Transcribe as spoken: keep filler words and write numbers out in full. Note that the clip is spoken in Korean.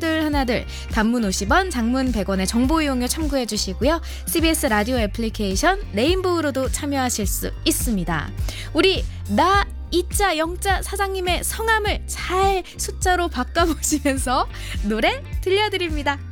하나둘 하나둘 단문 오십 원, 장문 백 원의 정보 이용료 참고해 주시고요. 씨비에스 라디오 애플리케이션 레인보우로도 참여하실 수 있습니다. 우리 나 이자 영자 사장님의 성함을 잘 숫자로 바꿔보시면서 노래 들려드립니다.